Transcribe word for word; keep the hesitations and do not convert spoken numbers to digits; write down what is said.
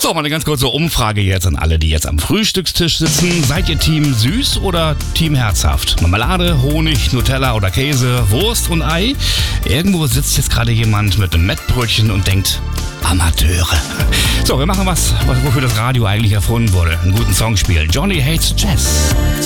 So, mal eine ganz kurze Umfrage jetzt an alle, die jetzt am Frühstückstisch sitzen. Seid ihr Team süß oder Team herzhaft? Marmelade, Honig, Nutella oder Käse, Wurst und Ei? Irgendwo sitzt jetzt gerade jemand mit einem Mettbrötchen und denkt, Amateure. So, wir machen was, wofür das Radio eigentlich erfunden wurde. Einen guten Song spielen. Johnny Hates Jazz.